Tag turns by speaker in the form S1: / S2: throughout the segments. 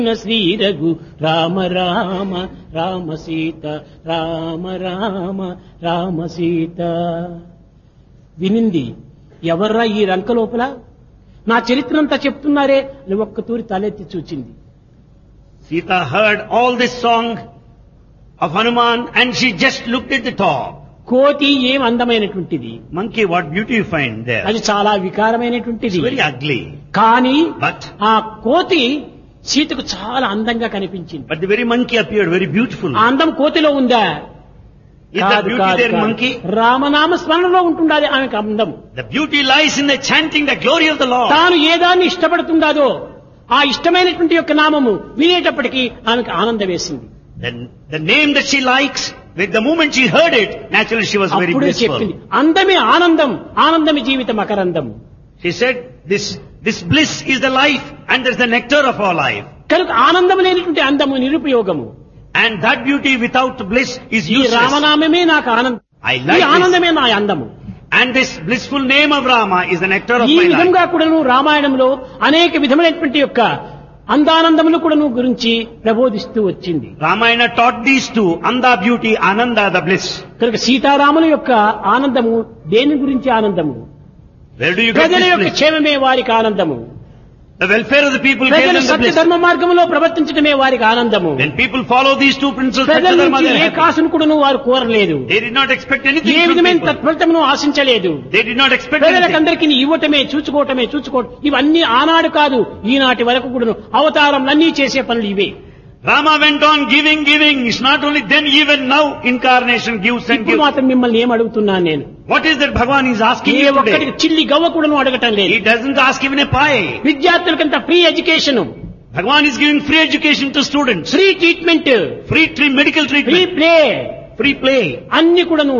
S1: శ్రీ రఘు రామ రామ రామ సీత రామ రామ రామ సీత. వినింది ఎవర్రా ఈ రంక లోపల, నా చరిత్రంతా చెప్తున్నారే అని ఒక్క తూరి తలెత్తి చూచింది.
S2: Sita heard all this song of Hanuman and she just looked at the top.
S1: కోతి ఏం అందమైనటువంటిది,
S2: Monkey, what beauty you find there.
S1: అది చాలా వికారమైనటువంటిది.
S2: It's very ugly.
S1: కానీ
S2: But
S1: ఆ కోతి సీతకు చాలా అందంగా కనిపించింది.
S2: the very monkey appeared very beautiful.
S1: ఆ అందం కోతిలో ఉందా?
S2: Is the beauty there in monkey?
S1: రామనామ స్మరణలో ఉంటుండాలి ఆమెకు అందం.
S2: The beauty lies in the chanting the glory of the Lord.
S1: తాను ఏదాన్ని ఇష్టపడుతుందాదో ఆ ఇష్టమైనటువంటి యొక్క నామము వినేటప్పటికీ ఆమెకు ఆనందం వేసింది.
S2: Then the name that she likes, with the moment she heard it, naturally she was very
S1: అప్పుడే
S2: blissful.
S1: చెప్పింది అందమే ఆనందం, ఆనందమే జీవితం మకరందం.
S2: She said, this bliss is the life and there's the nectar of our life.
S1: కనుక ఆనందం లేనటువంటి అందము నిరుపయోగము.
S2: And that beauty without bliss is
S1: ఈ
S2: useless.
S1: రామనామమే నాకు ఆనందం,
S2: I
S1: ఈ
S2: like this.
S1: ఆనందమే నా అందము.
S2: And this blissful name of Rama is the nectar of
S1: ఈ
S2: my life.
S1: విధంగా కూడాను రామాయణంలో అనేక విధమైనటువంటి యొక్క అందానందములు కూడాను గురించి ప్రబోధిస్తూ వచ్చింది.
S2: Ramayana taught these two, Anda beauty, Ananda the bliss.
S1: కనుక సీతారాముల యొక్క ఆనందము దేని గురించి ఆనందము?
S2: Where do you get
S1: ప్రజల
S2: this
S1: యొక్క
S2: bliss?
S1: క్షేమమే వారికి ఆనందము.
S2: The welfare of the people gave
S1: ప్రజలు
S2: them the
S1: సత్య
S2: bliss.
S1: ధర్మ మార్గంలో ప్రవర్తించడమే వారికి ఆనందము.
S2: When people follow these two principles,
S1: ప్రజల
S2: Satya Dharma,
S1: నుంచి
S2: they
S1: ఏ
S2: are happy.
S1: కాసును కూడాను వారు కోరలేదు.
S2: They did not expect anything
S1: A
S2: from
S1: విధమైన
S2: people.
S1: తత్ఫలితమును ఆశించలేదు.
S2: They did not expect anything.
S1: ప్రజలకందరికీ ఇవ్వటమే చూసుకోవటమే ఇవన్నీ ఆనాడు కాదు ఈనాటి వరకు కూడాను అవతారంలన్నీ చేసే పనులు ఇవే.
S2: Rama went on giving. It's not only then, even now, incarnation gives and
S1: ఇప్పుడు
S2: gives.
S1: మాత్రం మిమ్మల్ని ఏం అడుగుతున్నాను నేను?
S2: What is that Bhagavan is asking
S1: A
S2: you
S1: ఒక్కడికి
S2: today?
S1: చిల్లి గవ్వ కూడాను అడగటం లేదు.
S2: He doesn't ask even a pie.
S1: విద్యార్థులకంత free education,
S2: Bhagavan is giving free education to students.
S1: Free treatment,
S2: Medical
S1: free
S2: treatment.
S1: Play,
S2: Free play.
S1: అన్ని కూడాను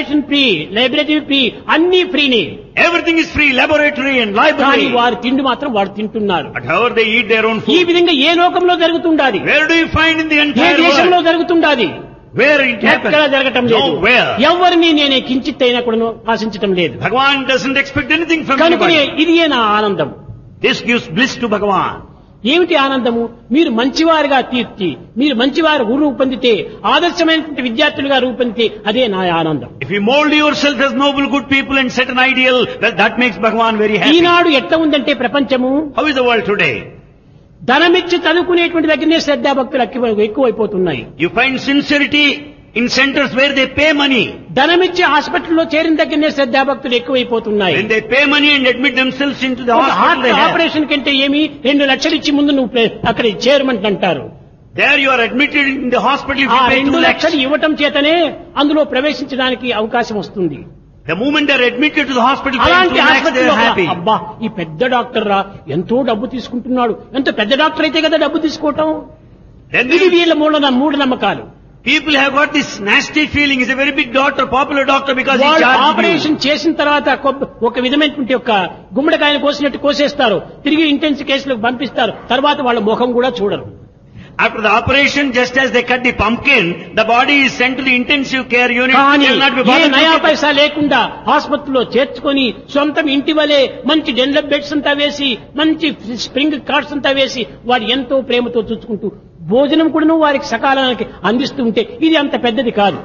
S1: library free, అన్ని ఫ్రీని.
S2: Everything is free. Laboratory and
S1: కానీ
S2: library.
S1: వారు తిండి మాత్రం వారు తింటున్నారు.
S2: But however they eat their own
S1: ఈ
S2: food.
S1: విధంగా ఏ లోకంలో జరుగుతుండాలి?
S2: Where do you find in the
S1: A
S2: entire
S1: దేశంలో
S2: world?
S1: జరుగుతుండాలి?
S2: Where it happens?
S1: ఎక్కడ జరగటం లేదు.
S2: Nowhere.
S1: ఎవరిని నేనే కించిత్ అయినా కూడా ఆశించటం లేదు.
S2: Bhagavan doesn't expect anything from
S1: కనుకనే
S2: anybody.
S1: ఇదియే నా ఆనందం.
S2: This gives bliss to Bhagavan.
S1: ఏమిటి ఆనందము? మీరు మంచివారుగా తీర్చి, మీరు మంచివారు రూపొందితే, ఆదర్శమైనటువంటి విద్యార్థులుగా రూపొందితే అదే నా ఆనందం.
S2: If you mold yourself as noble, good people and set an ideal, that makes Bhagavan very happy.
S1: ఈనాడు ఎట్లా ఉందంటే ప్రపంచము,
S2: How is the world today?
S1: ధనమిచ్చి చదువుకునేటువంటి దగ్గరనే శ్రద్ధాభక్తులు ఎక్కువైపోతున్నాయి.
S2: You find sincerity in centers where they pay money.
S1: ధనమిచ్చి హాస్పిటల్లో చేరిన దగ్గరనే శ్రద్ధాభక్తులు ఎక్కువైపోతున్నాయి.
S2: When they pay money and admit themselves into the
S1: ఒక
S2: hospital,
S1: heart
S2: they have.
S1: Operation కంటే ఏమి 2 లక్షలు ఇచ్చి ముందు నువ్వు అక్కడ చేరమంట అంటారు.
S2: There you are admitted in the hospital if
S1: ఆ
S2: you pay
S1: 2
S2: 2 lakhs.
S1: లక్షలు ఇవ్వటం చేతనే అందులో ప్రవేశించడానికి అవకాశం వస్తుంది.
S2: The moment they are admitted to the hospital, paying 2
S1: అలాంటి
S2: lakhs, they
S1: హాస్పిటల్లో
S2: are happy.
S1: అబ్బా ఈ పెద్ద డాక్టర్ రా ఎంతో డబ్బు తీసుకుంటున్నాడు, ఎంత పెద్ద డాక్టర్ అయితే కదా డబ్బు తీసుకోవటం.
S2: Then
S1: ఇది వీళ్ళ మూఢనమ్మకాలు.
S2: people have got this nasty feeling. He's a very big doctor, popular doctor because he
S1: వాళ్ళు
S2: charges
S1: ఆపరేషన్
S2: you.
S1: చేసిన తర్వాత ఒక విధమైనటువంటి యొక్క గుమ్మడికాయను కోసినట్టు కోసేస్తారు, తిరిగి ఇంటెన్సివ్ కేసులకు పంపిస్తారు, తర్వాత వాళ్ళ ముఖం కూడా చూడరు.
S2: After the operation, just as they cut the pumpkin, the body is sent to the intensive care unit.
S1: కానీ
S2: They will not be
S1: A
S2: bothered
S1: నయా
S2: with it.
S1: పైసా లేకుండా ఆసుపత్రిలో చేర్చుకొని సొంతం ఇంటి వలె మంచి డెన్లప్ బెడ్స్ అంతా వేసి, మంచి స్ప్రింగ్ కార్డ్స్ అంతా వేసి వాడు ఎంతో ప్రేమతో చూసుకుంటూ భోజనం కూడా వారికి సకాలానికి అందిస్తూ ఉంటే ఇది అంత పెద్దది కాదు.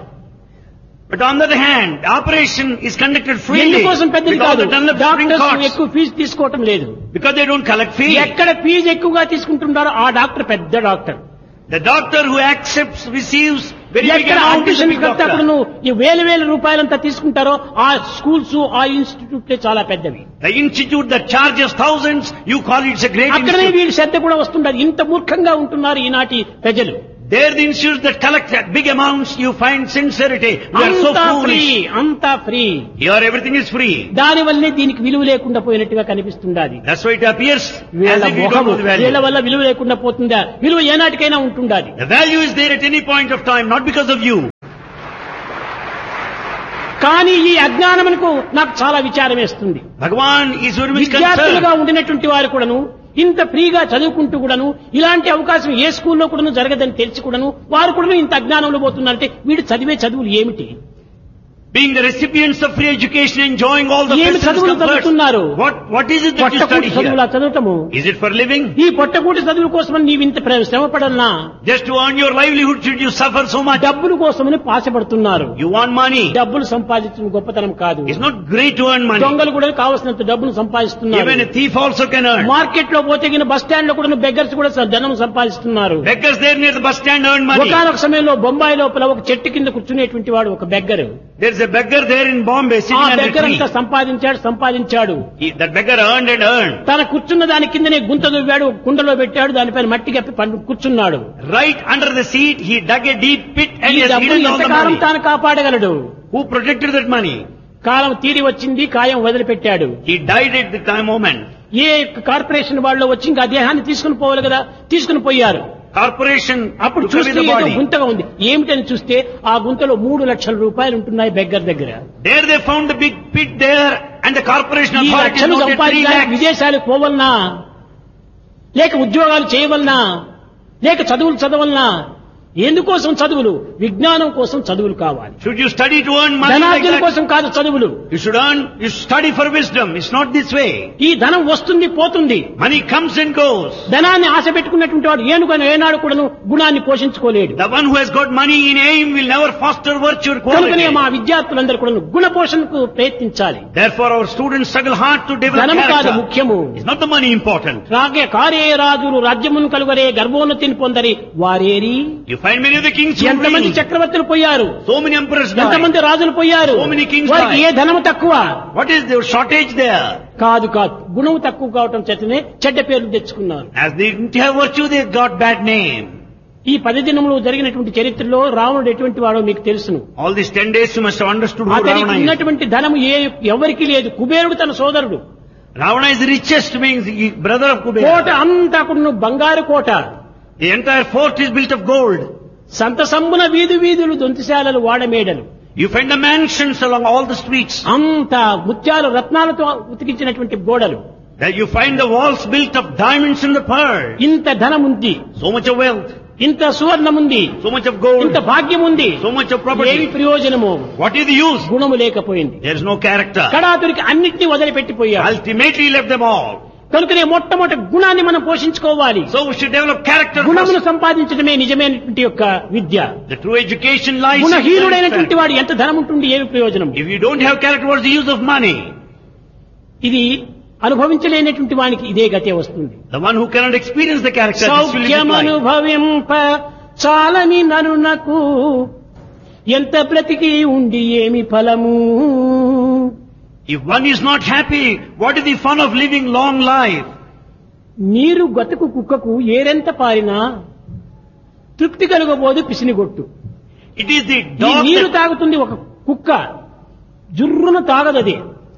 S2: But on the other hand, the operation is conducted freely.
S1: ఎందుకోసం పెద్దది
S2: Because
S1: కాదు,
S2: the Dunlop spring
S1: doctors
S2: cards.
S1: ఎక్కువ ఫీజు తీసుకోవటం లేదు.
S2: Because they don't collect fee.
S1: ఎక్కడ ఫీజు ఎక్కువగా తీసుకుంటున్నారో ఆ డాక్టర్ పెద్ద doctor.
S2: The doctor who accepts, receives very big
S1: ఎక్కడ
S2: amount is a
S1: admission
S2: big
S1: కంటే అప్పుడు
S2: doctor.
S1: నువ్వు ఈ వేల రూపాయలంతా తీసుకుంటారో ఆ స్కూల్స్ ఆ ఇన్స్టిట్యూట్లే చాలా పెద్దవి.
S2: The institute that charges thousands, you call it a great
S1: అక్కడనే
S2: institute.
S1: వీళ్ళు శ్రద్ధ కూడా వస్తుండదు. ఇంత మూర్ఖంగా ఉంటున్నారు ఈనాటి ప్రజలు.
S2: There the institutes that collect big amounts, you find sincerity. We are so
S1: అంతా ఫ్రీ,
S2: foolish.
S1: అంతా free.
S2: Here everything is free.
S1: దాని వల్లనే దీనికి విలువ లేకుండా పోయినట్టుగా కనిపిస్తుండాది.
S2: That's why it appears as
S1: వీళ్ళ
S2: if you don't
S1: మొహము
S2: know the value.
S1: వీళ్ళ వల్ల విలువ లేకుండా పోతుందా? విలువ ఏనాటికైనా ఉంటుండాది.
S2: The value is there at any point of time, not because of you.
S1: కానీ ఈ అజ్ఞానమునకు నాకు చాలా విచారం వేస్తుంది.
S2: Bhagavan is very much
S1: విద్యార్థులుగా
S2: concerned.
S1: ఉండినటువంటి వారు కూడాను ఇంత ఫ్రీగా చదువుకుంటూ కూడాను ఇలాంటి అవకాశం ఏ స్కూల్లో కూడాను జరగదని తెలిసి కూడాను వారు కూడా ఇంత అజ్ఞానంలో పోతున్నారంటే వీడు చదివే చదువులు ఏమిటి?
S2: Being the recipients of free education, enjoying all the
S1: ఏమి చదువులు చదువుతున్నారు?
S2: What is it that you study
S1: చదువులా
S2: here?
S1: చదవటము?
S2: Is it for living?
S1: ఈ పొట్టకూటి చదువుల కోసమని నీవు ఇంత శ్రమ పడన్నా?
S2: Just to earn your livelihood should you suffer so much?
S1: డబ్బుల కోసమని పాశపడుతున్నారు.
S2: You want money.
S1: డబ్బులు సంపాదించడం గొప్పతనం కాదు.
S2: It's not great to earn money.
S1: దొంగలు కూడా కావలసినంత డబ్బులు సంపాదిస్తున్నారు.
S2: Even a thief also can earn.
S1: Market లో పోతే బస్ స్టాండ్ లో కూడా బెగ్గర్స్ కూడా ధనం సంపాదిస్తున్నారు.
S2: Beggars there near the bus stand earn money.
S1: ఒకనొక సమయంలో బొంబాయి లోపల ఒక చెట్టు కింద కూర్చునేటువంటి వాడు ఒక beggar.
S2: There's a beggar there in Bombay sitting
S1: ఆ
S2: under a
S1: బెగ్గర్
S2: tree.
S1: అంతా సంపాదించాడు.
S2: That beggar earned and earned.
S1: తన కూర్చున్న దాని కిందనే గుంత దువ్వాడు, కుండలో పెట్టాడు, దానిపైన మట్టి కప్పి కూర్చున్నాడు.
S2: Right under the seat, he dug a deep pit and
S1: ఈ
S2: he has
S1: డబ్బులు
S2: hidden all the
S1: ఎంతకాలం
S2: money.
S1: తాను కాపాడగలడు?
S2: Who protected that money?
S1: కాలం తీరి వచ్చింది, కాయం వదిలిపెట్టాడు.
S2: He died at the time moment.
S1: A corporation వాళ్ళు వచ్చి ఇంకా దేహాన్ని తీసుకుని పోవాలి కదా, తీసుకుని పోయారు.
S2: Corporation
S1: అప్పుడు
S2: took away
S1: చూస్తే
S2: the
S1: ఏదో
S2: body.
S1: గుంతగా ఉంది. ఏమిటని చూస్తే ఆ గుంతలో 3 లక్షల రూపాయలు ఉంటున్నాయి బెగ్గర్ దగ్గర.
S2: There they found the big pit there and the corporation
S1: ఈ
S2: authorities
S1: లక్షలు
S2: noted 3
S1: సంపాదించడానికి
S2: lakhs.
S1: విదేశాలకు పోవలనా, లేక ఉద్యోగాలు చేయవలనా, లేక చదువులు చదవలనా? ఎందుకోసం చదువులు? విజ్ఞానం కోసం చదువులు కావాలి.
S2: Should you study to earn money like
S1: ధనార్జన
S2: that?
S1: కోసం కాదు చదువులు.
S2: You should study for wisdom. It's not this way.
S1: ఈ ధనం వస్తుంది పోతుంది.
S2: Money comes and goes.
S1: ధనాన్ని ఆశ పెట్టుకున్నటువంటి వాడు ఏనాడు కూడాను గుణాన్ని పోషించుకోలేడు.
S2: The one who has got money in aim will never foster virtue or
S1: కనుకనే
S2: quality.
S1: మా విద్యార్థులందరూ కూడా గుణ పోషణకు ప్రయత్నించాలి.
S2: Therefore our students struggle hard to develop
S1: ధనం కాదు
S2: character.
S1: ముఖ్యము.
S2: It's not the money important.
S1: రాగే కారే రాజులు రాజ్యమును కలుగరే గర్భోన్నతిని పొందరి వారేరి.
S2: You find many of the kings who
S1: ఎంతమంది
S2: reign.
S1: చక్రవర్తులు పోయారు,
S2: So many emperors died.
S1: ఎంతమంది రాజులు పోయారు.
S2: So many kings
S1: వారికి
S2: died.
S1: ఏ ధనము తక్కువ?
S2: What is the shortage there?
S1: కాదు గుణం తక్కువ కావటం చేతనే చెడ్డ పేర్లు తెచ్చుకున్నారు.
S2: As they didn't have virtue, they got bad name.
S1: ఈ 10 దినములు జరిగినటువంటి చరిత్రలో రావణుడు ఎటువంటి వాడో మీకు తెలుసును.
S2: All these 10 days you must have understood who
S1: అతనికి
S2: Ravana is.
S1: ఉన్నటువంటి ధనము ఎవరికి లేదు. కుబేరుడు తన సోదరుడు.
S2: Ravana is the richest, means he brother of
S1: Kota
S2: Kubera.
S1: అంతా కూడా బంగారు కోట.
S2: The entire fort is built of gold.
S1: సంత సంబున వీధులు దొంతిశాలలు వాడమేడలు.
S2: You find the mansions along all the streets.
S1: అంత ముత్యాలు రత్నాలతో ఉతికించినటువంటి గోడలు.
S2: That you find the walls built of diamonds and the pearl.
S1: ఇంత ధనం ఉంది,
S2: So much of wealth,
S1: ఇంత సువర్ణం ఉంది,
S2: so much of gold,
S1: ఇంత భాగ్యం ఉంది.
S2: so much of
S1: ఏమి
S2: property.
S1: ప్రయోజనము?
S2: What is the use?
S1: గుణము లేకపోయింది.
S2: There is no character.
S1: కడాతురికి అన్నింటినీ వదిలిపెట్టిపోయాడు.
S2: Ultimately he left them all.
S1: కనుకనే మొట్టమొదటి గుణాన్ని మనం పోషించుకోవాలి.
S2: So we should develop character
S1: గుణమును
S2: first.
S1: సంపాదించడమే నిజమైనటువంటి యొక్క విద్య.
S2: The true education lies in
S1: గుణహీనుడైనటువంటి
S2: character.
S1: వాడు ఎంత ధనం ఉంటుంది, ఏమి ప్రయోజనం?
S2: If you don't have character, what's the use of money?
S1: ఇది అనుభవించలేనటువంటి వానికి ఇదే గతే వస్తుంది.
S2: The one who cannot experience the character, this will be life.
S1: సౌఖ్యమనుభవింప చాలని నరునకు ఎంత బ్రతికి ఉండి ఏమి ఫలము?
S2: If one is not happy, what is the fun of living long life?
S1: నీరు గతుకు కుక్కకు ఏరెంత పారినా తృప్తి కలుగబోదు పిసినిగొట్టు.
S2: It is the
S1: ఈ
S2: dog
S1: నీరు
S2: that,
S1: తాగుతుంది ఒక కుక్క, జుర్రున తాగదది,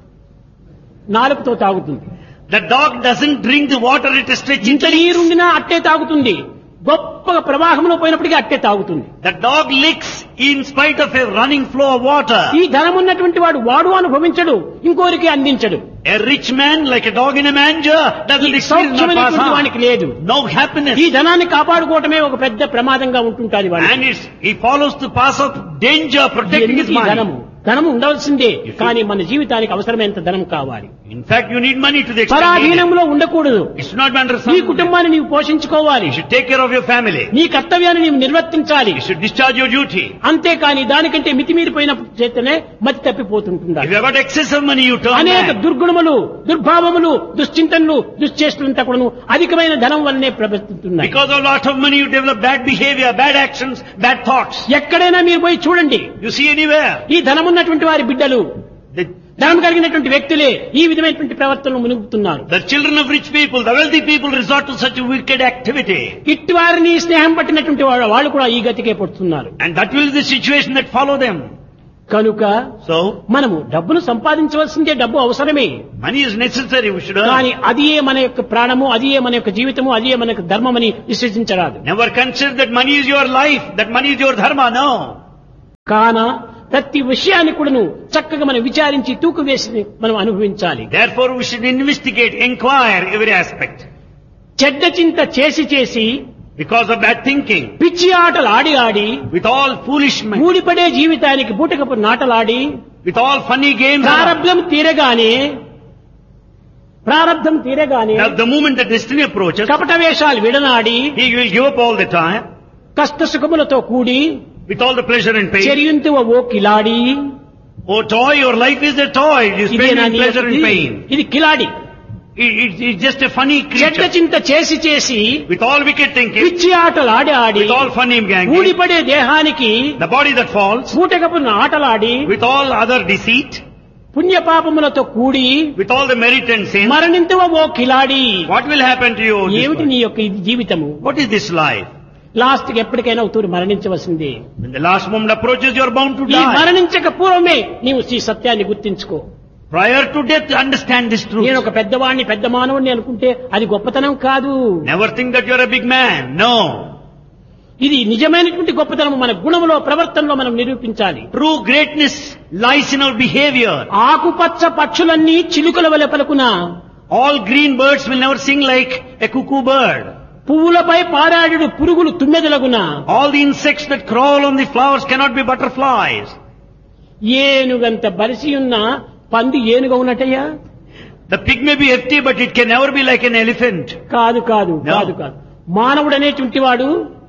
S1: నాలుకతో తాగుతుంది.
S2: the dog doesn't drink the water, it stretches
S1: ఇంత
S2: its legs.
S1: నీరుండినా అట్టే తాగుతుంది. గొప్పగా ప్రవాహంలో పోయినప్పటికీ అట్టే తాగుతుంది.
S2: The dog licks in spite of a running flow of water.
S1: ఈ ధనం ఉన్నటువంటి వాడు అనుభవించడు, ఇంకోరికి అందించడు.
S2: A rich man, like a dog in a manger, doesn't experience, not pass
S1: సౌఖ్యమైనటువంటి వానికి
S2: on.
S1: లేదు.
S2: No happiness.
S1: ఈ ధనాన్ని కాపాడుకోవటమే ఒక పెద్ద ప్రమాదంగా ఉంటుంటాది వాడికి.
S2: And he follows the path of danger, protecting his
S1: ఎందుకు ఈ
S2: money.
S1: ధనము ఉండాల్సిందే, కానీ మన జీవితానికి అవసరమైనంత ధనం కావాలి.
S2: In fact, you need money to the extent needed.
S1: పరాధీనంలో ఉండకూడదు.
S2: It should not be under
S1: నీ
S2: some.
S1: కుటుంబాన్ని నీవు పోషించుకోవాలి.
S2: You should take care of your family.
S1: నీ కర్తవ్యాన్ని నీవు నిర్వర్తించాలి.
S2: You should discharge your duty.
S1: అంతేకాని దానికంటే మితిమీరిపోయిన చేతనే మతి తప్పిపోతుంటుందా.
S2: If you have got excess of money, you turn
S1: అనేక
S2: back.
S1: దుర్గుణములు, దుర్భావములు, దుశ్చింతనలు, దుశ్చేష్టలంతా కూడాను అధికమైన ధనం వల్లనే ప్రవర్తిస్తున్నాయి.
S2: Because of a lot of money, you develop bad behavior, bad actions, bad thoughts.
S1: ఎక్కడైనా మీరు పోయి చూడండి,
S2: You see anywhere.
S1: ఈ ధనమున్నటువంటి వారి బిడ్డలు,
S2: The,
S1: ధనం కలిగినటువంటి వ్యక్తులే ఈ విధమైనటువంటి ప్రవర్తనలు మునుగుతున్నారు.
S2: the children of rich people, the wealthy people resort to such a wicked activity.
S1: ఇట్టి వారిని స్నేహం పట్టినటువంటి వాళ్ళు కూడా ఈ గతికే పడుతున్నారు.
S2: And that will be the situation that follow them.
S1: కనుక
S2: So,
S1: మనము డబ్బును సంపాదించవలసిందే, డబ్బు అవసరమే.
S2: money is necessary, we should earn.
S1: కానీ అది మన యొక్క ప్రాణము, అది మన యొక్క జీవితము, అది మన యొక్క ధర్మమని విశ్వసించరాదు.
S2: Never consider that money is your life, that money is your dharma, no.
S1: కాన ప్రతి విషయాన్ని కూడాను చక్కగా మనం విచారించి తూకు వేసి మనం అనుభవించాలి.
S2: Therefore, we should investigate, inquire every aspect.
S1: చెడ్డ చింత చేసి
S2: Because of bad thinking.
S1: పిచ్చి ఆటలు ఆడి ఆడి
S2: With all foolish men.
S1: ఊడిపడే జీవితానికి బూటకపు నాటలాడి
S2: With all funny games.
S1: ప్రారబ్ధం తీరగానే
S2: Now the moment that destiny approaches,
S1: కపట వేషాలు విడనాడి
S2: he will give up all the time.
S1: కష్ట సుఖములతో కూడి
S2: With all the pleasure and pain.
S1: చెరియుంతువ oh కిలాడి.
S2: Oh toy, your life is a toy. You spend in pleasure and pain.
S1: ఇది కిలాడి.
S2: It's just a funny
S1: చెడ్డ
S2: creature.
S1: చింత చేసి చేసి
S2: With all wicked thinking.
S1: పిచ్చి ఆటలు ఆడి ఆడి
S2: With all funny gang.
S1: ఊడిపడే దేహానికి
S2: The body that falls.
S1: బూటకపు ఆటలాడి
S2: With all other deceit.
S1: పుణ్యపాపములతో కూడి
S2: With all the merit and sin.
S1: మరణింతువ oh కిలాడి.
S2: What will happen to you?
S1: ఏమిటి నీ యొక్క ఇది జీవితము?
S2: What is this life?
S1: Last కి ఎప్పటికైనా అవుతూ మరణించవలసిందే.
S2: When the last moment approaches, you are bound to
S1: ఈ
S2: die.
S1: మరణించక పూర్వమే నీవు ఈ సత్యాన్ని గుర్తించుకో.
S2: Prior to death, understand this truth.
S1: నేను ఒక పెద్దవాణ్ణి పెద్ద మానవుడిని అనుకుంటే అది గొప్పతనం కాదు.
S2: Never think that you are a big man. No.
S1: ఇది నిజమైనటువంటి గొప్పతనం మన గుణములో ప్రవర్తనలో మనం నిరూపించాలి.
S2: True greatness lies in our behavior.
S1: ఆకుపచ్చ పక్షులన్నీ చిలుకల వలె పలుకున.
S2: All green birds will never sing like a cuckoo bird.
S1: పువ్వులపై పారాడు పురుగులు తుమ్మెదలగున.
S2: All the insects that crawl on the flowers cannot be butterflies.
S1: ఏనుగంత బలిసి ఉన్న పంది ఏనుగ ఉన్నట్టయ్యా?
S2: The pig may be hefty, but it can never be like an elephant.
S1: కాదు కాదు
S2: No.
S1: కాదు కాదు. మానవుడు అనేటువంటి వాడు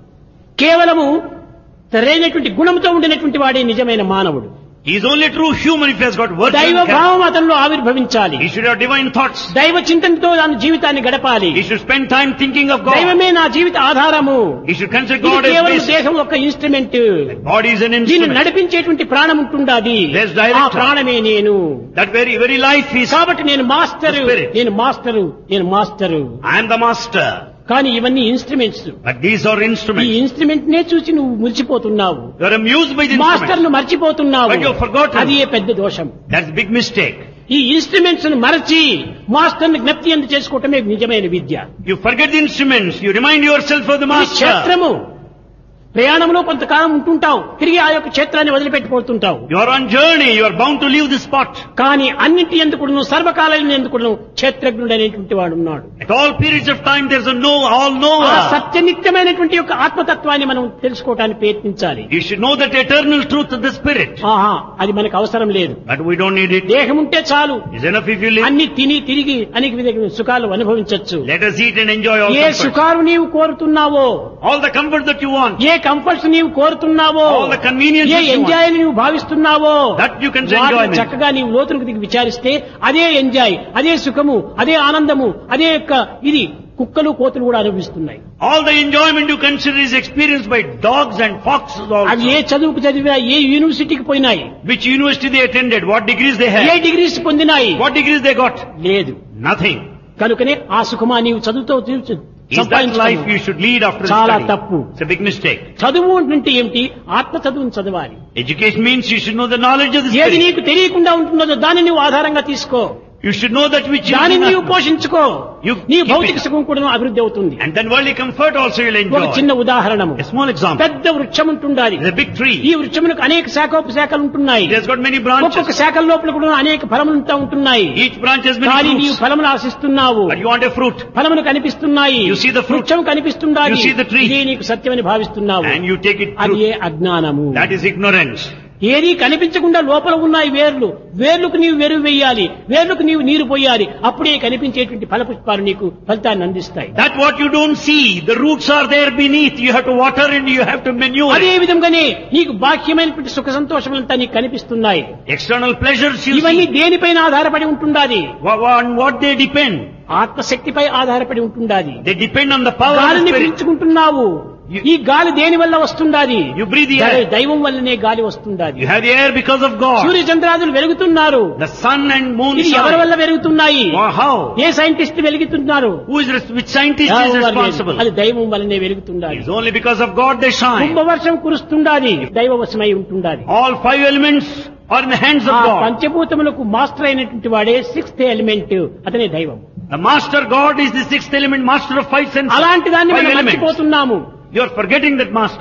S1: కేవలము సరైనటువంటి గుణంతో ఉండినటువంటి వాడే నిజమైన మానవుడు.
S2: He is only true human if he has got virtue.
S1: దైవ
S2: and character.
S1: భావం అతనిలో ఆవిర్భవించాలి.
S2: He should have divine thoughts.
S1: దైవ చింతనతో తన జీవితాన్ని గడపాలి.
S2: He should spend time thinking of God.
S1: దైవమే నా జీవిత ఆధారము.
S2: He should consider
S1: ఇది
S2: God as
S1: కేవలం
S2: basic.
S1: దేహం ఒక ఇన్స్ట్రుమెంట్.
S2: Body is an
S1: దీన్ని
S2: instrument.
S1: నడిపించేటువంటి ప్రాణం ఉంటుండాది.
S2: There's director.
S1: ఆ ప్రాణమే నేను.
S2: That very life is.
S1: కాబట్టి నేను మాస్టరు,
S2: The spirit.
S1: నేను మాస్టరు, నేను master.
S2: I am the master.
S1: కానీ ఇవన్నీ ఇన్స్ట్రుమెంట్స్.
S2: But these are
S1: ఈ
S2: instruments.
S1: ఇన్స్ట్రుమెంట్ నే చూసి నువ్వు మురిచిపోతున్నావు.
S2: You are amused by the
S1: master
S2: instruments.
S1: ను మర్చిపోతున్నావు.
S2: But you have forgotten.
S1: అది ఏ పెద్ద దోషం.
S2: That's a big mistake.
S1: ఈ ఇన్స్ట్రుమెంట్స్ ను మరచి మాస్టర్ ని జ్ఞప్తి ఎందు చేసుకోవటమే నిజమైన విద్య.
S2: You forget the instruments. You remind yourself of the
S1: ఇది
S2: master.
S1: క్షేత్రము. ప్రయాణంలో కొంతకాలం ఉంటుంటావు, తిరిగి ఆ యొక్క క్షేత్రాన్ని వదిలిపెట్టిపోతుంటావు.
S2: You are on journey. You are bound to leave the spot.
S1: కానీ అన్నింటి ఎందుకును సర్వకాలం ఎందుకును క్షేత్రజ్ఞుడు అనేటువంటి వాడు ఉన్నాడు.
S2: At all periods of time, there is a all
S1: ఆ
S2: knower.
S1: సత్యనిత్యమైనటువంటి యొక్క ఆత్మతత్వాన్ని మనం తెలుసుకోవడానికి ప్రయత్నించాలి.
S2: You should know that eternal truth of the spirit.
S1: ఆహా, అది మనకు అవసరం లేదు.
S2: But we don't need it.
S1: దేహం ఉంటే చాలు,
S2: It's enough if you live.
S1: అన్ని తిని తిరిగి అనేక విధమైన సుఖాలు అనుభవించవచ్చు.
S2: Let us eat and enjoy all
S1: A
S2: comforts.
S1: సుఖాలు నీవు కోరుతున్నావో,
S2: All the comfort that you want.
S1: A comforts నీవు కోరుతున్నావో,
S2: All the conveniences
S1: A
S2: you want.
S1: Enjoy నువ్వు భావిస్తున్నావో,
S2: That you can
S1: వాటిని
S2: enjoy.
S1: చక్కగా నీవు లోతులకు దిగి విచారిస్తే అదే ఎంజాయ్, అదే సుఖము, అదే ఆనందము, అదే యొక్క ఇది కుక్కలు కోతులు కూడా అనుభవిస్తున్నాయి.
S2: All the enjoyment you consider is experienced by dogs and foxes
S1: అవి ఏ
S2: also.
S1: చదువుకు చదివినా, ఏ యూనివర్సిటీకి పోయినాయి,
S2: Which university they attended, what degrees they
S1: A
S2: had,
S1: degrees పొందినాయి,
S2: what degrees they got.
S1: లేదు.
S2: Nothing.
S1: కనుకనే ఆ సుఖమా నీవు చదువుతో
S2: Is that life you should lead after
S1: చాలా
S2: study?
S1: తప్పు.
S2: It's a big mistake.
S1: చదువు అంటే ఏమిటి? ఆత్మ చదువును చదవాలి.
S2: Education means you should know the knowledge of the
S1: ఏది
S2: spirit.
S1: నీకు తెలియకుండా ఉంటున్నదో దాన్ని నువ్వు ఆధారంగా తీసుకో.
S2: You should know that which you
S1: దాన్ని
S2: do
S1: నీవు
S2: not.
S1: పోషించుకో.
S2: You
S1: నీ
S2: keep
S1: భౌతిక
S2: it.
S1: సుఖం కూడా అభివృద్ధి అవుతుంది.
S2: And then worldly comfort also you'll
S1: ఒక
S2: enjoy.
S1: చిన్న ఉదాహరణము,
S2: A small example.
S1: పెద్ద వృక్షం ఉంటుండాలి.
S2: It's a big tree.
S1: ఈ వృక్షమునకు అనేక శాఖోపశాఖలు ఉంటున్నాయి.
S2: It has got many branches.
S1: ఒక్కొక్క శాఖల లోపల కూడా అనేక ఫలములు ఉంటున్నాయి.
S2: Each branch has
S1: కానీ
S2: many
S1: నీవు
S2: fruits.
S1: ఫలములు ఆశిస్తున్నావు.
S2: But you want a fruit.
S1: ఫలములు కనిపిస్తున్నాయి.
S2: You see the fruit.
S1: వృక్షం కనిపిస్తుండాలి.
S2: You see the tree.
S1: ఇదే నీకు సత్యమని భావిస్తున్నావు.
S2: And you take it
S1: అది
S2: true.
S1: ఏ అజ్ఞానము.
S2: That is ignorance.
S1: ఏది కనిపించకుండా లోపల ఉన్నాయి వేర్లు. వేర్లకు నీవు వెరువు వేయాలి, వేర్లకు నీవు నీరు పోయాలి. అప్పుడే కనిపించేటువంటి ఫలపుష్పాలు నీకు ఫలితాన్ని అందిస్తాయి.
S2: That what you don't see, the roots are there beneath. You have to water and you have to manure
S1: అదే
S2: it.
S1: విధంగానే నీకు బాహ్యమైనటువంటి సుఖ సంతోషములంతా నీకు కనిపిస్తున్నాయి.
S2: External pleasures you
S1: ఇవన్నీ
S2: see.
S1: దేనిపైన ఆధారపడి ఉంటుండాది?
S2: On what they depend?
S1: ఆత్మశక్తిపై ఆధారపడి ఉంటుండాది.
S2: They depend on the power of the
S1: గాలిని
S2: spirit.
S1: పీల్చుకుంటున్నావు. ఈ గాలి దేని వల్ల వస్తుండాది?
S2: You breathe the air.
S1: దైవం వల్లనే గాలి వస్తుండాది.
S2: You have the air because of God.
S1: Surya చంద్రాదులు వెలుగుతున్నారు.
S2: The sun and moon
S1: ఇది ఎవరి
S2: shine.
S1: వల్ల వెలుగుతున్నాయి?
S2: Or how?
S1: A scientist వెలుగుతున్నారు?
S2: Which scientist is responsible?
S1: అది దైవం వల్లనే వెలుగుతుండాలి.
S2: It's only because of God they shine.
S1: కుంభవర్షం కురుస్తుండాది, దైవవశమై ఉంటుండాది.
S2: All 5 elements are in the hands of
S1: ఆ
S2: God.
S1: పంచభూతములకు master అయినటువంటి వాడే 6th ఎలిమెంట్, అతనే దైవం.
S2: The master God is the 6th element, master of 5 senses.
S1: అలాంటి దాన్ని
S2: 5
S1: మనం
S2: elements.
S1: మర్చిపోతున్నాము.
S2: You are forgetting that master.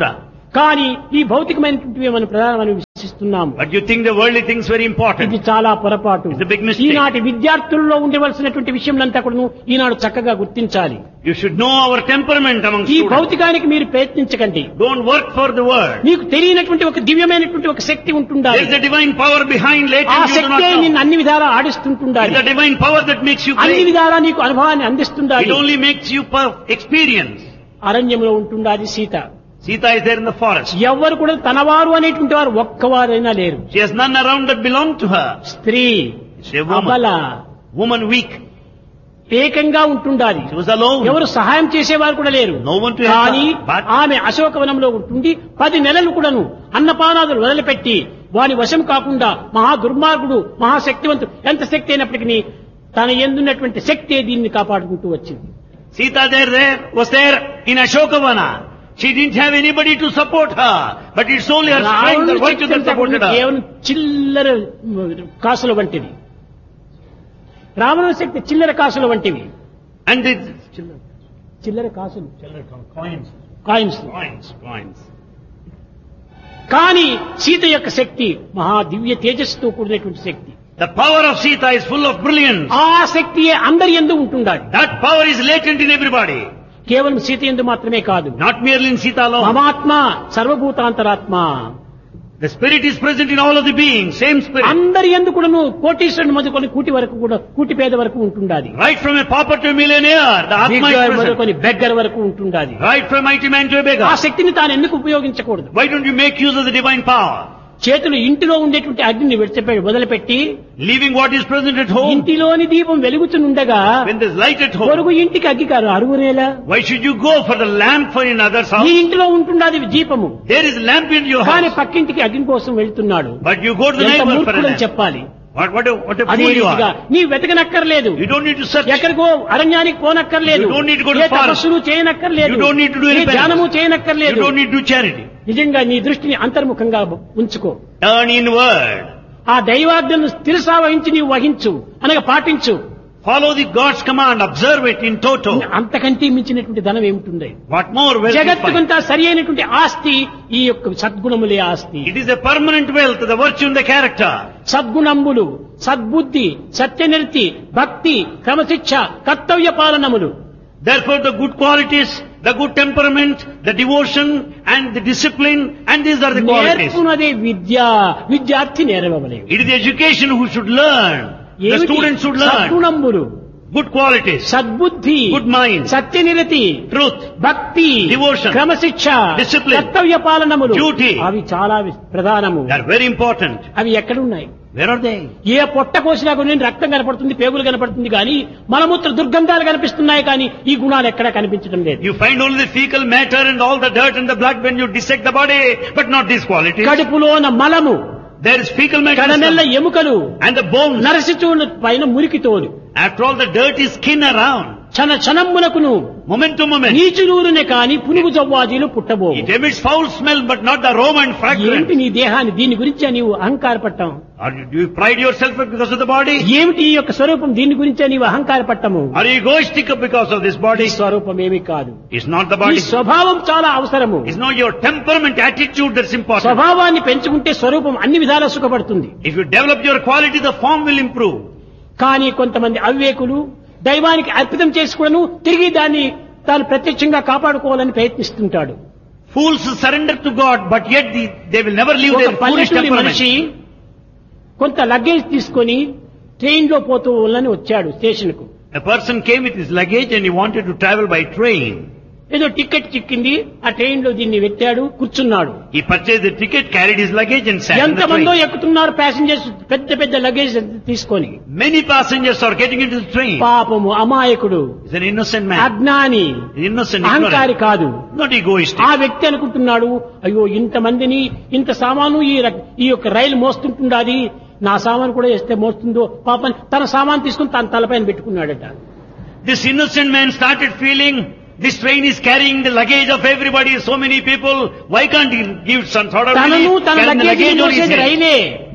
S1: కానీ ఈ భౌతికమైనటువంటివి మనం ప్రధానమని విశ్వసిస్తున్నాము.
S2: But you think the worldly things very important.
S1: ఇది చాలా పొరపాటు.
S2: It's a big mistake.
S1: ఈనాటి విద్యార్థుల్లో ఉండవలసినటువంటి విషయంలంతా కూడా ఈనాడు చక్కగా గుర్తించాలి.
S2: You should know our temperament among
S1: ఈ
S2: students.
S1: భౌతికానికి మీరు ప్రయత్నించకండి.
S2: Don't work for the world.
S1: మీకు తెలియనటువంటి ఒక దివ్యమైనటువంటి ఒక శక్తి ఉంటుండాలి.
S2: There is a divine power behind
S1: ఆ
S2: latent you do not
S1: శక్తే
S2: know.
S1: నిన్ను అన్ని విధాలా ఆడిస్తుంటుండాలి.
S2: It's a divine power that makes you
S1: అన్ని
S2: great.
S1: విధాలా నీకు అనుభవాన్ని అందిస్తుండాలి.
S2: It only makes you experience.
S1: అరణ్యంలో ఉంటుండాలి Sita.
S2: Sita is there in the forest.
S1: ఎవ్వరు కూడా తనవారు అనేటువంటి వారు ఒక్కవారైనా లేరు.
S2: She has none around that belong to her.
S1: స్త్రీ
S2: She is a
S1: అబల
S2: woman weak.
S1: ఏకంగా ఉంటుండాలి.
S2: She was alone.
S1: ఎవరు సహాయం చేసేవారు కూడా లేరు.
S2: No one to help
S1: కానీ
S2: her. But
S1: ఆమె అశోకవనంలో ఉంటుండి 10 నెలలు కూడాను అన్నపానాదులు వదిలిపెట్టి వాని వశం కాకుండా మహా దుర్మార్గుడు మహాశక్తివంతుడు ఎంత శక్తి అయినప్పటికీ తన ఎందున్నటువంటి శక్తి దీన్ని కాపాడుకుంటూ వచ్చింది.
S2: Sita was there in Ashokavana. She didn't have anybody to support her. But it's only her strength, her virtue that supported her.
S1: కేవలం చిల్లర కాసుల వంటిది. రావణుని శక్తి చిల్లర కాసుల వంటివి.
S2: And the
S1: చిల్లర కాసులు
S2: coins.
S1: కాయిన్స్. కానీ సీత యొక్క శక్తి మహా దివ్య తేజస్సుతో కూడినటువంటి శక్తి.
S2: The power of Sita is full of brilliance.
S1: ఆ శక్తియే అందరి యందు ఉంటుండాలి.
S2: That power is latent in everybody.
S1: కేవలం సీత యందు మాత్రమే కాదు.
S2: Not merely in Sita alone.
S1: మమాత్మ సర్వభూతాంతరాత్మ.
S2: The spirit is present in all of the beings. Same spirit.
S1: అందరి యందు కూడాను కోటీశ్వరుని మొదలుకొని కూటి వరకు కూడా కూటి పేద వరకు ఉంటుండాలి.
S2: Right from a pauper to a millionaire, the Atma is present.
S1: మొదలుకొని బెగ్గర్ వరకు ఉంటుండాలి.
S2: Right from a mighty man to a beggar.
S1: ఆ శక్తిని తాను ఎందుకు ఉపయోగించకూడదు?
S2: Why don't you make use of the divine power?
S1: చేతులు ఇంటిలో ఉండేటువంటి అగ్నిని వదిలిపెట్టి
S2: Leaving what is present at home.
S1: ఇంటిలోని దీపం వెలుగుతుండగా
S2: When there's light at home.
S1: పొరుగు ఇంటికి అగ్గి కాదు అరుగునేలా.
S2: Why should you go for the lamp for in others'
S1: నీ
S2: house?
S1: ఇంటిలో ఉంటున్నది దీపము.
S2: There is lamp in your
S1: కానీ
S2: house.
S1: పక్కింటికి అగ్ని కోసం వెళ్తున్నాడు.
S2: But you go to the
S1: ఎంత
S2: neighbor for a
S1: మూర్ఖులని
S2: lamp.
S1: చెప్పాలి.
S2: What a
S1: అదే
S2: fool you
S1: రీతిగా
S2: are.
S1: నీ వెతకనక్కర్లేదు.
S2: You don't need to search.
S1: ఎక్కడికో అరణ్యానికి పోనక్కర్లేదు.
S2: You don't need to go to
S1: A
S2: forest.
S1: తపస్సులు చేయనక్కర్లేదు.
S2: You don't need to do any
S1: ఏ ధ్యానము
S2: penance.
S1: చేయనక్కర్లేదు.
S2: You don't need to do charity.
S1: నిజంగా నీ దృష్టిని అంతర్ముఖంగా ఉంచుకో.
S2: Turn inward.
S1: ఆ దైవాజ్ఞను స్థిరసావహించి నీవు వహించు అనగా పాటించు.
S2: Follow the God's command. Observe it in toto.
S1: అంతకంటే మించినటువంటి ధనం ఏమిటి?
S2: What more wealth is fine?
S1: జగత్తుకంతా సరి అయినటువంటి ఆస్తి ఈ యొక్క సద్గుణములే ఆస్తి.
S2: It is a permanent wealth, the virtue and the character.
S1: సద్గుణములు, సద్బుద్ధి, సత్యనిర్తి, భక్తి, క్రమశిక్ష, కర్తవ్య పాలనములు.
S2: Therefore the good qualities, the good temperament, the devotion and the discipline, and these are the qualities.
S1: నేర్పునదే విద్య. విద్యార్థి నేర్వవలే.
S2: It is the education who should learn. The students should learn.
S1: సద్గుణములు,
S2: Good qualities,
S1: సద్బుద్ధి,
S2: good mind,
S1: సత్యనిరతి,
S2: truth,
S1: భక్తి,
S2: devotion,
S1: క్రమశిక్ష,
S2: discipline,
S1: కర్తవ్య పాలనములు,
S2: duty.
S1: అవి చాలా ప్రధానము.
S2: they are very important.
S1: అవి ఎక్కడున్నాయి?
S2: Where are they?
S1: ఏ పొట్ట కోసినా కూడా రక్తం కనపడుతుంది, పేగులు కనపడుతుంది కానీ మలమూత్ర దుర్గంధాలు కనిపిస్తున్నాయి కానీ ఈ గుణాలు ఎక్కడా కనిపించడం లేదు.
S2: You find only the fecal matter and all the dirt and the blood when you dissect the body, but not these qualities.
S1: కడుపులోన మలము,
S2: There is fecal matter
S1: కడమెల్ల ఎముకలు,
S2: and the bones.
S1: నరసిచూడు పైన మురికితోలు.
S2: After all, the dirt is skin around.
S1: క్షణ క్షణమునకును
S2: Moment to moment.
S1: నీచునూరునే కాని పునుగు జవ్వాజీలు పుట్టబోవు.
S2: It emits foul smell, but not the aroma and fragrance.
S1: ఏమిటి నీ దేహాన్ని దీని గురించే నీవు అహంకారపట్టం?
S2: Or do you pride yourself because of the body?
S1: ఏమిటి ఈ యొక్క స్వరూపం దీని గురించే నీవు అహంకారపట్టము?
S2: Are you egoistic because of this body?
S1: ఈ స్వరూపం ఏమీ కాదు.
S2: It's not the
S1: ఈ
S2: body.
S1: స్వభావం చాలా అవసరము.
S2: It's not your temperament, attitude that's important.
S1: స్వభావాన్ని పెంచుకుంటే స్వరూపం అన్ని విధాలా సుఖపడుతుంది.
S2: If you develop your quality, the form will improve.
S1: కానీ కొంతమంది అవివేకులు దైవానికి అర్పితం చేసుకును తిరిగి దాన్ని తాను ప్రత్యక్షంగా కాపాడుకోవాలని ప్రయత్నిస్తుంటాడు.
S2: Fools surrender to God, but yet they will never leave
S1: ఒక
S2: their foolish
S1: పల్లెటూరి
S2: temperament.
S1: మనిషి కొంత లగేజ్ తీసుకొని ట్రైన్ లో పోతూ వాళ్ళని వచ్చాడు స్టేషన్ కు.
S2: A person came with his luggage and he wanted to travel by train.
S1: ఏదో టికెట్ చిక్కింది, ఆ ట్రైన్ లో దీన్ని పెట్టాడు, కూర్చున్నాడు.
S2: He purchased the ticket, carried his luggage and sat in the
S1: ఎంతమందో
S2: train.
S1: ఎక్కుతున్నారు ప్యాసింజర్స్ పెద్ద పెద్ద లగేజ్ తీసుకొని.
S2: Many passengers are getting into the train.
S1: పాపము అమాయకుడు,
S2: He's an innocent man.
S1: అజ్ఞాని,
S2: Innocent,
S1: అహంకారి
S2: ignorant.
S1: కాదు.
S2: Not egoistic.
S1: ఆ వ్యక్తి అనుకుంటున్నాడు, అయ్యో ఇంతమందిని ఇంత సామాను ఈ యొక్క రైలు మోస్తుంటుండాది, నా సామాను కూడా వేస్తే మోస్తుందో పాపం తన సామాను తీసుకుని తన తలపైన పెట్టుకున్నాడట.
S2: This innocent man started feeling, this train is carrying the luggage of everybody, so many people, why can't he give some sort of
S1: తనను
S2: relief?
S1: తన
S2: Carrying the
S1: luggage
S2: luggage on his
S1: మోసేది
S2: head.
S1: రైలే.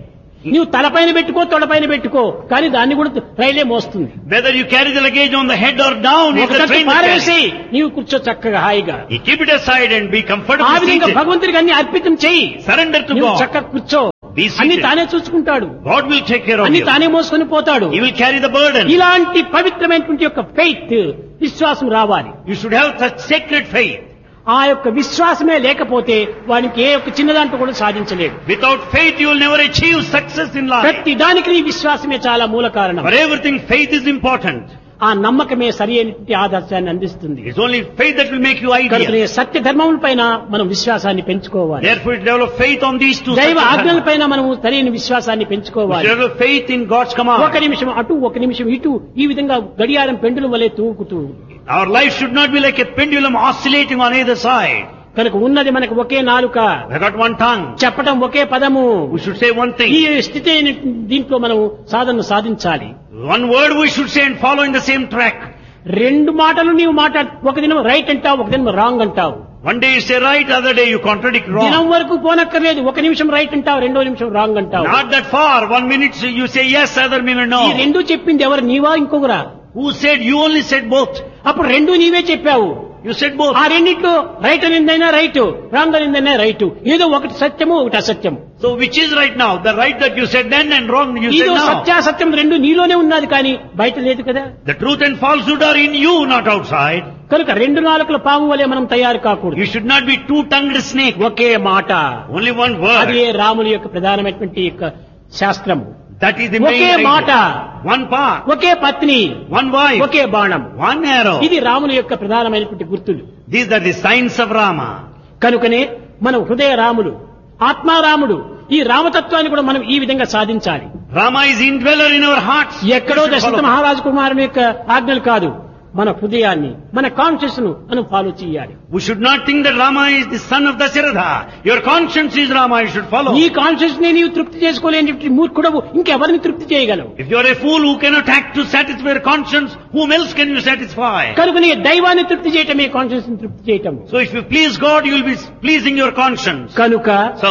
S1: నీవు తలపైన పెట్టుకో తొడపైన పెట్టుకో కానీ దాన్ని కూడా రైలే మోస్తుంది.
S2: Whether you carry the luggage on the head or down, if the train
S1: పారేసి నీవు కూర్చో చక్కగా హాయిగా.
S2: You keep it aside and be comfortable.
S1: ఆ విధంగా భగవంతుడికి అన్ని అర్పితం చెయ్యి.
S2: Surrender to God.
S1: చక్కగా కూర్చో.
S2: Be seated.
S1: అన్ని తానే చూసుకుంటాడు.
S2: God will take care of
S1: అన్ని
S2: you.
S1: తానే మోసుకొని పోతాడు.
S2: He will carry the burden.
S1: ఇలాంటి పవిత్రమైనటువంటి యొక్క ఫెయిత్ విశ్వాసం రావాలి.
S2: You should have such sacred faith.
S1: ఆ యొక్క విశ్వాసమే లేకపోతే వానికి ఏ ఒక్క చిన్నదాంట్లో కూడా సాధించలేడు.
S2: Without faith you will never achieve success in life.
S1: ప్రతి దానికి నీ విశ్వాసమే చాలా మూల కారణం.
S2: For everything faith is important.
S1: ఆ నమ్మకమే సరి అయినటువంటి ఆదర్శాన్ని అందిస్తుంది.
S2: It's only faith that will make you ideal.
S1: సత్య ధర్మముల పైన మనం విశ్వాసాన్ని పెంచుకోవాలి.
S2: Therefore develop faith on these two.
S1: దైవ ఆజ్ఞల పైన మనం సరైన విశ్వాసాన్ని పెంచుకోవాలి.
S2: Develop faith in God's command.
S1: ఒక నిమిషం అటు ఒక నిమిషం ఇటు ఈ విధంగా గడియారం పెండులం వలె తూగుతూ.
S2: Our life should not be like a pendulum oscillating on either side.
S1: కనుక ఉన్నది మనకు ఒకే నాలుక.
S2: We got one tongue.
S1: చెప్పడం ఒకే పదము.
S2: We should say one thing.
S1: ఈ స్థితి దీంట్లో మనం సాధన సాధించాలి.
S2: One word we should say and follow in the same track.
S1: రెండు మాటలు నీవు ఒక దినం రైట్ అంటావు ఒక దినం రాంగ్ అంటావు.
S2: One day you say right, other day you contradict wrong.
S1: దినం వరకు పోనక్కర్లేదు. ఒక నిమిషం రైట్ అంటావు రెండో నిమిషం రాంగ్ అంటావు.
S2: Not that far. 1 minute you say yes, other minute no.
S1: ఈ రెండు చెప్పింది ఎవరు నీవా ఇంకొకరా?
S2: Who said? You only said both.
S1: అప్పుడు రెండు నీవే చెప్పావు.
S2: You said both.
S1: ఆ రెండిట్లో రైట్ అనిందైనా రైట్ రాంగ్ అనిందైనా రైట్. ఏదో ఒకటి సత్యము ఒకటి అసత్యము.
S2: So which is right now? The right that you said then and wrong you said now.
S1: సత్యాసత్యం రెండు నీలోనే ఉన్నది కానీ బయట లేదు కదా.
S2: The truth and falsehood are in you, not outside.
S1: కనుక రెండు నాలుకల పాము వలె మనం తయారు కాకూడదు.
S2: You should not be two-tongued snake.
S1: ఒకే మాట.
S2: Only one word.
S1: అదే రాముని యొక్క ప్రధానమైనటువంటి యొక్క శాస్త్రము.
S2: That is the main
S1: ఒకే మాట.
S2: One path.
S1: ఒకే పత్ని.
S2: One wife.
S1: ఒకే బాణం.
S2: One arrow.
S1: ఇది రాముని యొక్క ప్రధానమైనటువంటి గుర్తులు.
S2: These are the signs of Rama.
S1: కనుకనే మనం హృదయ రాముడు ఆత్మారాముడు ఈ రామతత్వాన్ని కూడా మనం ఈ విధంగా సాధించాలి.
S2: Rama is indweller in our hearts.
S1: ఎక్కడో దశరథ మహారాజు కుమారుని యొక్క ఆజ్ఞలు కాదు, మన హృదయాన్ని మన కాన్షియస్ ను మనం ఫాలో చేయాలి.
S2: We should not think that Rama is the son of Dasharatha. Your conscience is Rama, you should follow.
S1: నీ కాన్షియస్ ని నీవు తృప్తి చేసుకోలేని మూర్ఖుడవు ఇంకెవరిని తృప్తి చేయగలవు?
S2: If you are a fool who cannot act to satisfy your conscience, whom else can you satisfy?
S1: కనుక నీ దైవాన్ని తృప్తి చేయటమే కాన్షియస్ ని తృప్తి చేయటం.
S2: So if you please God, you will be pleasing your conscience.
S1: కనుక
S2: So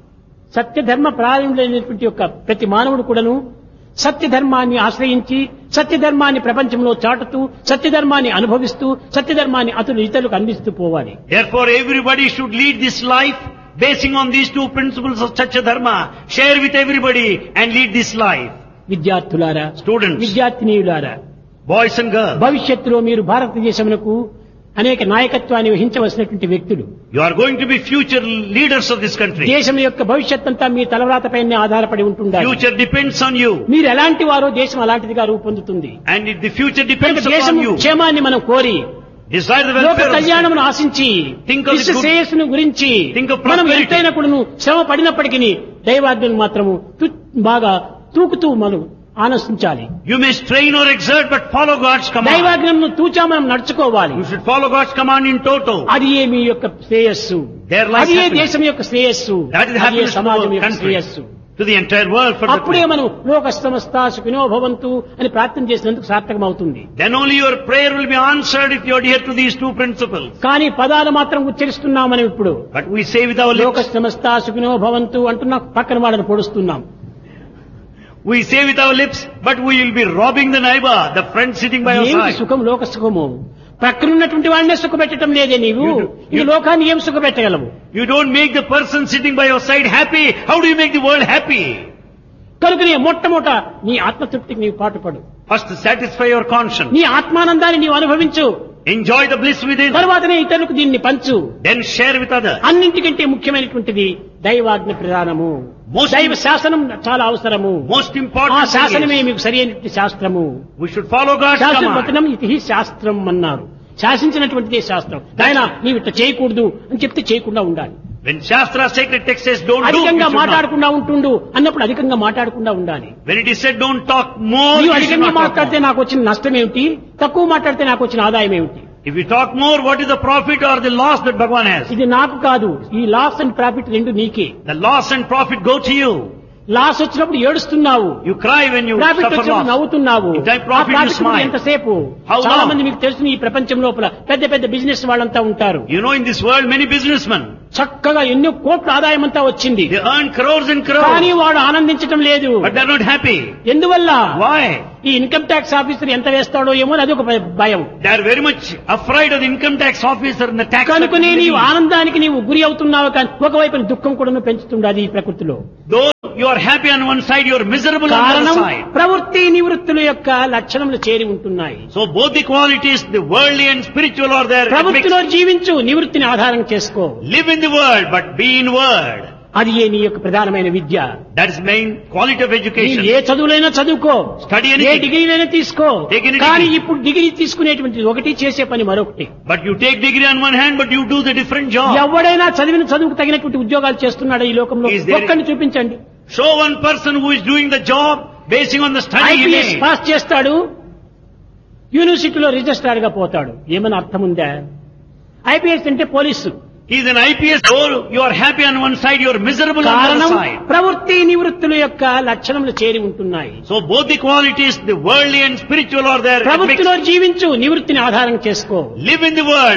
S1: సత్యధర్మ ప్రారంభమైనటువంటి యొక్క ప్రతి మానవుడు కూడాను సత్యధర్మాన్ని ఆశ్రయించి సత్యధర్మాన్ని ప్రపంచంలో చాటుతూ సత్యధర్మాన్ని అనుభవిస్తూ సత్యధర్మాన్ని ఇతరులకు అందిస్తూ పోవాలి.
S2: Therefore everybody should lead this life basing on these two principles of Satya Dharma. Share with everybody and lead this life.
S1: విద్యార్థులారా,
S2: Students,
S1: విద్యార్థినీయులారా,
S2: boys and girls,
S1: భవిష్యత్తులో మీరు భారతదేశమునకు అనేక నాయకత్వాన్ని వహించవలసినటువంటి వ్యక్తులు.
S2: you are going to be future leaders of this country.
S1: దేశం యొక్క భవిష్యత్తంతా మీ తలరాతపైనే ఆధారపడి ఉంటుండాలి.
S2: Future depends on you.
S1: మీరు ఎలాంటి వారో దేశం అలాంటిదిగా రూపొందుతుంది.
S2: And the future depends
S1: దేశం
S2: upon you.
S1: క్షేమాన్ని మనం కోరి
S2: Desire the
S1: లోక
S2: welfare of
S1: కళ్యాణమును ఆశించి
S2: Think of the
S1: విశ్వ
S2: good-
S1: శ్రేయస్సును గురించి
S2: Think of
S1: మనం
S2: prosperity.
S1: ఎంతైనా కూడాను శ్రమ పడినప్పటికీ దైవాజ్ఞను మాత్రము బాగా తూకుతూ మనం ఆనందించాలి.
S2: You may strain or exert, but follow God's command.
S1: దైవాజ్ఞను తూచా మనం నడుచుకోవాలి.
S2: You should follow God's command in toto.
S1: అది మీ యొక్క శ్రేయస్సు,
S2: Their life
S1: అది
S2: happiness.
S1: దేశం యొక్క శ్రేయస్సు,
S2: That is
S1: అది
S2: happiness to
S1: సమాజం
S2: the
S1: యొక్క
S2: country,
S1: శ్రేయస్సు.
S2: to the entire world. For
S1: అప్పుడే
S2: the
S1: మనం లోక సమస్త సుఖినో భవంతు అని ప్రార్థన చేసినందుకు సార్థకం అవుతుంది.
S2: Then only your prayer will be answered if you adhere to these two principles.
S1: కానీ పదాలు మాత్రం ఉచ్చరిస్తున్నాం మనం ఇప్పుడు.
S2: But we say with our
S1: లోక
S2: lips,
S1: సమస్త సుఖినో భవంతు అంటున్నాం, పక్కన వాళ్ళని పొడుస్తున్నాం.
S2: we say with our lips, but we will be robbing the neighbor, the friend sitting by your
S1: ఏమిటి
S2: side.
S1: సుఖం? లోక సుఖము. పక్కనున్నటువంటి వాడినే సుఖపెట్టడం లేదే నీవు. ఈ లోకాన్ని ఏం సుఖపెట్టగలవు?
S2: You don't make the person sitting by your side happy. How do you make the world happy?
S1: కనుక నీ మొట్టమొదట నీ ఆత్మతృప్తికి నీవు పాటుపడు.
S2: First satisfy your conscience.
S1: నీ ఆత్మానందాన్ని నీవు అనుభవించు.
S2: Enjoy the bliss within.
S1: తర్వాతనే ఇతరులకు దీన్ని పంచు.
S2: Then share with others.
S1: అన్నింటికంటే ముఖ్యమైనటువంటిది దైవాజ్ఞ ప్రధానము. దైవ శాసనం చాలా అవసరము.
S2: Most
S1: ఆ
S2: important
S1: శాసనమే
S2: thing is,
S1: మీకు సరి అయినటువంటి శాస్త్రము.
S2: we should follow God's
S1: శాస్త్రం
S2: command.
S1: వచనం ఇది శాస్త్రం అన్నారు. శాసించినటువంటిదే శాస్త్రం. ఆయన నీవు ఇట్లా చేయకూడదు అని చెప్తే చేయకుండా ఉండాలి.
S2: When Shastra sacred text says don't do, you
S1: అధికంగా
S2: should not.
S1: మాట్లాడకుండా ఉంటుండు అన్నప్పుడు అధికంగా మాట్లాడకుండా ఉండాలి.
S2: When it is said don't talk more,
S1: నీవు
S2: you should
S1: అధికంగా
S2: not talk
S1: మాట్లాడితే
S2: more.
S1: నాకు వచ్చిన నష్టం ఏమిటి, తక్కువ మాట్లాడితే నాకు వచ్చిన ఆదాయం ఏమిటి?
S2: If you talk more, what is the profit or the loss that Bhagavan has?
S1: ఇది నాకు కాదు. ఈ లాస్ అండ్ ప్రాఫిట్ రెండు నీకే.
S2: The loss and profit go to you.
S1: Loss వచ్చినప్పుడు ఏడుస్తున్నావు,
S2: You cry when you
S1: profit
S2: suffer
S1: వచ్చినప్పుడు
S2: loss.
S1: నవ్వుతున్నావు.
S2: In time
S1: ఆ
S2: profit, you
S1: ప్రాఫిట్
S2: smile.
S1: ఎంతసేపు?
S2: How
S1: చాలా
S2: long?
S1: మంది మీకు తెలుసు ఈ ప్రపంచం లోపల పెద్ద పెద్ద బిజినెస్ వాళ్ళంతా ఉంటారు.
S2: You know in this world many businessmen.
S1: చక్కగా ఎన్నో కోట్ల ఆదాయం అంతా వచ్చింది.
S2: They earn crores and crores.
S1: కానీ వాడు ఆనందించటం లేదు.
S2: But they are not happy.
S1: ఎందువల్ల?
S2: Why?
S1: ఈ ఇన్కమ్ ట్యాక్స్ ఆఫీసర్ ఎంత వేస్తాడో ఏమో అది ఒక భయం.
S2: They are very much afraid of the income tax officer and the tax.
S1: కనుకనే నీవు ఆనందానికి నీవు గురి అవుతున్నావు, కానీ ఒకవైపు దుఃఖం కూడా పెంచుతుండది ఈ ప్రకృతిలో.
S2: Though you are happy on one side, you are miserable on the
S1: కారణం
S2: other side.
S1: ప్రవృత్తి నివృత్తుల యొక్క లక్షణములు చేరి ఉంటున్నాయి.
S2: So both the qualities, the worldly and spiritual, are there.
S1: ప్రవృత్తిలో జీవించు, నివృత్తిని ఆధారం చేసుకో.
S2: Live in the world, but be in word.
S1: అది ఏ నీ యొక్క ప్రధానమైన విద్య.
S2: That is main quality of education.
S1: ఏ చదువులైనా చదువుకో,
S2: Study
S1: ఏ
S2: anything.
S1: డిగ్రీలైనా తీసుకో.
S2: Take any
S1: కానీ
S2: degree.
S1: ఇప్పుడు డిగ్రీ తీసుకునేటువంటి ఒకటి, చేసే పని మరొకటి.
S2: But you take degree on one hand, but you do the different job.
S1: ఎవడైనా చదివిన చదువుకు తగినటువంటి ఉద్యోగాలు చేస్తున్నాడా ఈ లోకంలో?
S2: Is there-
S1: ఒక్కడిని చూపించండి.
S2: Show one person who is doing the job basing on the study he
S1: IPS
S2: made.
S1: Pass చేస్తాడు, యూనివర్సిటీలో రిజిస్ట్రార్ గా పోతాడు. ఏమైనా అర్థం ఉందా? ఐపీఎస్ అంటే police.
S2: He is an IPS. Though you are happy on one side, you are miserable on the
S1: కారణం
S2: other side.
S1: ప్రవృత్తి నివృత్తుల యొక్క లక్షణములు చేరి ఉంటున్నాయి.
S2: So both the qualities, the worldly and spiritual, are there.
S1: ప్రవృత్తిలో జీవించు, నివృత్తిని ఆధారం చేసుకో.
S2: Live in the world.